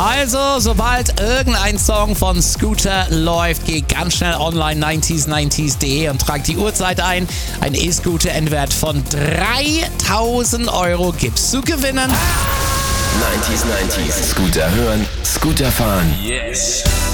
Also, sobald irgendein Song von Scooter läuft, geht ganz schnell online 90s90s.de und tragt die Uhrzeit ein. Ein E-Scooter-Endwert von 3.000 € gibt's zu gewinnen. 90s, Scooter hören, Scooter fahren. Yes.